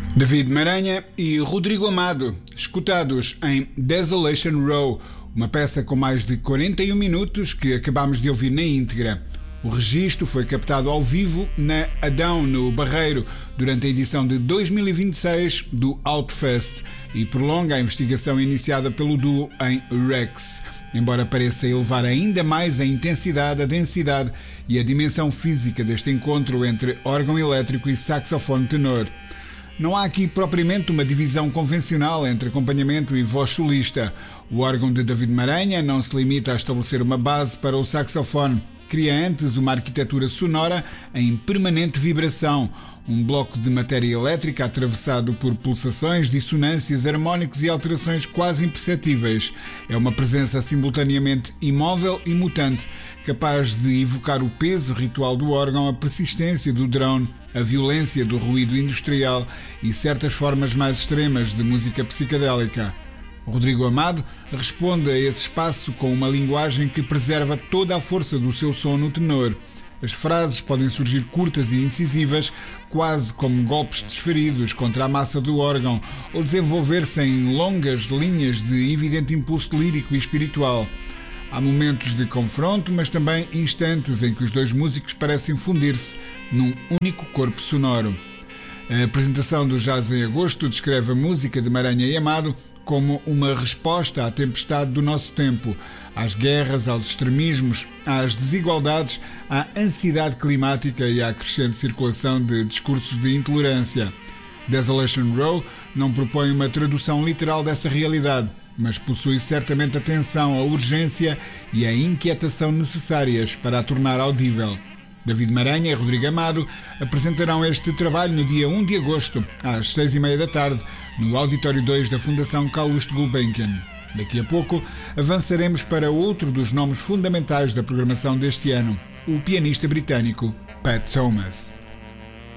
David Maranha e Rodrigo Amado, escutados em Desolation Row, uma peça com mais de 41 minutos que acabamos de ouvir na íntegra. O registro foi captado ao vivo na Adão, no Barreiro, durante a edição de 2026 do Outfest e prolonga a investigação iniciada pelo duo em Rex, embora pareça elevar ainda mais a intensidade, a densidade e a dimensão física deste encontro entre órgão elétrico e saxofone tenor. Não há aqui propriamente uma divisão convencional entre acompanhamento e voz solista. O órgão de David Maranha não se limita a estabelecer uma base para o saxofone. Cria antes uma arquitetura sonora em permanente vibração, um bloco de matéria elétrica atravessado por pulsações, dissonâncias, harmónicos e alterações quase imperceptíveis. É uma presença simultaneamente imóvel e mutante, capaz de evocar o peso ritual do órgão, a persistência do drone, a violência do ruído industrial e certas formas mais extremas de música psicadélica. Rodrigo Amado responde a esse espaço com uma linguagem que preserva toda a força do seu som no tenor. As frases podem surgir curtas e incisivas, quase como golpes desferidos contra a massa do órgão, ou desenvolver-se em longas linhas de evidente impulso lírico e espiritual. Há momentos de confronto, mas também instantes em que os dois músicos parecem fundir-se num único corpo sonoro. A apresentação do Jazz em Agosto descreve a música de Maranha e Amado como uma resposta à tempestade do nosso tempo, às guerras, aos extremismos, às desigualdades, à ansiedade climática e à crescente circulação de discursos de intolerância. Desolation Row não propõe uma tradução literal dessa realidade, mas possui certamente a tensão, a urgência e a inquietação necessárias para a tornar audível. David Maranha e Rodrigo Amado apresentarão este trabalho no dia 1 de agosto, às 6h30 da tarde, no Auditório 2 da Fundação Calouste Gulbenkian. Daqui a pouco avançaremos para outro dos nomes fundamentais da programação deste ano, o pianista britânico Pat Thomas.